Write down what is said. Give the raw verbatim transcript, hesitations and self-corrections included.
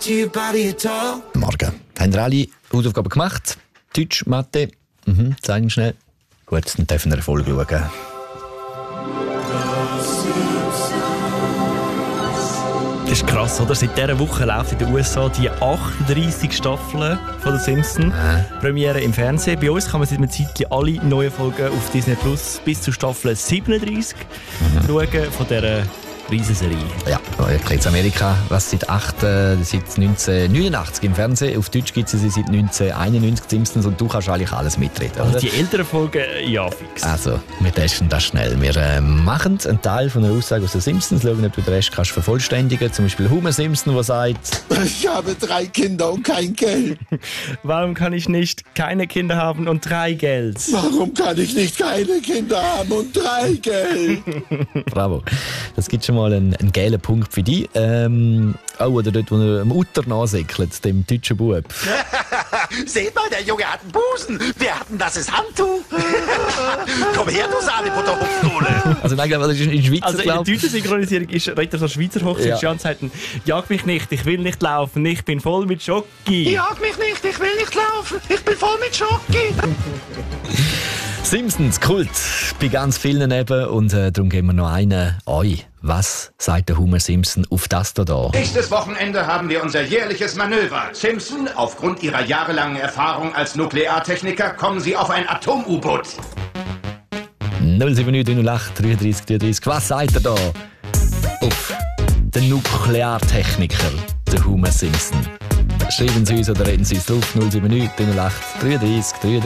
Morgen. Haben wir alle Hausaufgaben gemacht? Deutsch, Mathe? Mhm, zeigen schnell. Gut, dann dürfen wir eine Folge schauen. Das ist krass, oder? Seit dieser Woche läuft in den U S A die achtunddreissig Staffeln von «The Simpsons». Äh. Premiere im Fernsehen. Bei uns kann man seit einer Zeit alle neuen Folgen auf Disney Plus bis zur Staffel siebenunddreissig mhm. schauen von dieser Riesenserie. Ja, in Amerika, was seit, acht, äh, seit neunzehnhundertneunundachtzig im Fernsehen. Auf Deutsch gibt es sie seit neunzehnhunderteinundneunzig Simpsons und du kannst eigentlich alles mitreden. Also die älteren Folgen, ja, fix. Also, wir testen das schnell. Wir äh, machen einen Teil von einer Aussage aus den Simpsons, schauen, ob du den Rest kannst vervollständigen. Zum Beispiel Homer Simpson, der sagt: Ich habe drei Kinder und kein Geld. Warum kann ich nicht keine Kinder haben und drei Geld? Warum kann ich nicht keine Kinder haben und drei Geld? Bravo. Das gibt schon mal einen, einen gelben Punkt für dich. Ähm, oh, oder dort, wo er dem Utter nachsäckelt, dem deutschen Bub. Seht mal, der Junge hat einen Busen. Wer hat denn das ins Handtuch? Komm her, du Sahnebutterhupfnuhle. Also nein, das ist in Schweizer, Also in der deutschen Synchronisierung ist redet so Schweizer Hochdeutsch ja. Und sagt: Jag mich nicht, ich will nicht laufen, ich bin voll mit Schoki. Jag mich nicht, ich will nicht laufen, ich bin voll mit Schoki. Simpsons, Kult, bei ganz vielen eben. Und äh, darum geben wir noch einen euch. Was sagt der Homer Simpson auf das da? Nächstes Wochenende haben wir unser jährliches Manöver. Simpson, aufgrund Ihrer jahrelangen Erfahrung als Nukleartechniker, kommen Sie auf ein Atom-U-Boot. null sieben neun null acht dreiunddreißig dreiunddreißig. Was sagt er da? Auf den Nukleartechniker, der Homer Simpson. Schreiben Sie uns oder reden Sie es drauf. null sieben neun null acht dreiunddreißig dreiunddreißig.